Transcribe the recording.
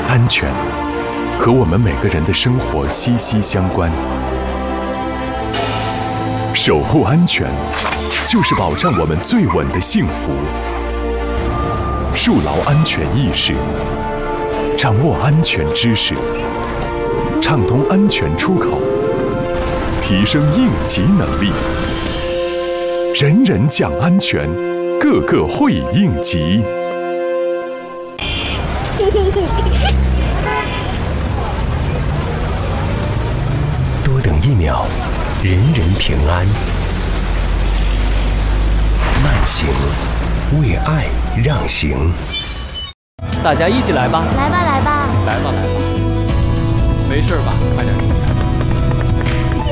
安全和我们每个人的生活息息相关。守护安全，就是保障我们最稳的幸福。树牢安全意识，掌握安全知识，畅通安全出口，提升应急能力，人人讲安全，个个会应急。 多等1秒，人人平安。慢行，为爱让行。 大家一起来吧！ 来吧，来吧， 来吧，来吧！没事吧？快点。